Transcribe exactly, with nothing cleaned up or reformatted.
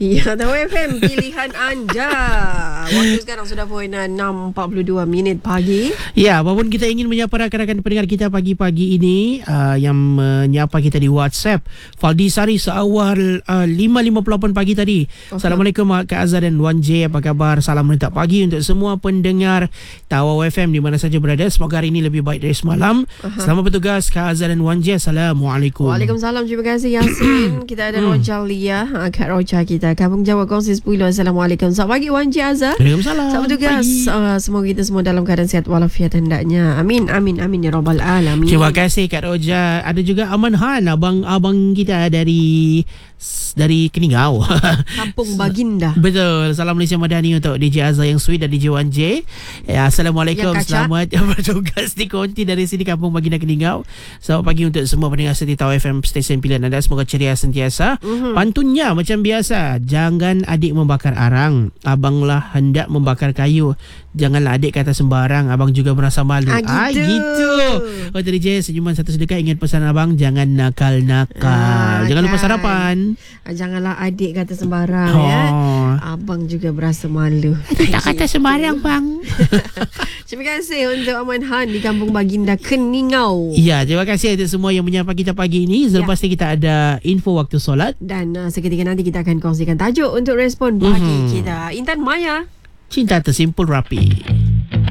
Ya, Tahu F M, pilihan anda. Waktu sekarang sudah pukul enam empat puluh dua minit pagi. Ya, walaupun kita ingin menyapa rakan-rakan pendengar kita pagi-pagi ini uh, yang menyapa kita di WhatsApp. Faldi Sari seawal uh, lima lima puluh lapan pagi tadi. Okay. Assalamualaikum Kak Azhar dan Wan J, apa khabar? Salam rentak pagi untuk semua pendengar Tahu F M di mana saja berada. Semoga hari ini lebih baik dari semalam. Uh-huh. Selamat bertugas Kak Azhar dan Wan J. Assalamualaikum. Waalaikumsalam. Terima kasih Yasin. Kita ada Roja Lia, Kak Roja kita Kampung Jawa Kongsi sepuluh. Assalamualaikum. Selamat pagi Wan J Azhar. Waalaikumsalam. Selamat bertugas. Uh, semoga kita semua dalam keadaan sihat walafiat hendaknya. Amin amin amin ya rabbal alamin. Terima kasih Kak Roja. Ada juga Aman Han, abang abang kita dari dari Keningau. Kampung Baginda. Betul. Salam Malaysia Madani untuk D J Azhar yang sweet dan D J Wan J. Ya, Assalamualaikum. Selamat bertugas di konti dari sini Kampung Baginda Keningau. Selamat pagi untuk semua pendengar setia Tahu F M stesen pilihan anda. Semoga ceria sentiasa. Mm-hmm. Pantunnya macam biasa, jangan adik membakar arang, abanglah hendak membakar kayu. Janganlah adik kata sembarang, abang juga merasa malu. Ah, gitu. Ah, gitu. Oh, D J senyuman satu sedekah. Ingat pesan abang, jangan nakal-nakal. Ah, jangan kan. lupa sarapan. Janganlah adik kata sembarang, oh. ya. Abang juga berasa malu. Tak kata sembarang, bang. Terima kasih untuk Aman Han di Kampung Baginda Keningau. Ya, terima kasih untuk semua yang menyapa kita pagi ini. Selepas ya. ni kita ada info waktu solat. Dan uh, seketika nanti kita akan kongsikan tajuk untuk respon pagi mm-hmm. kita. Intan Maya. Cinta tersimpul rapi.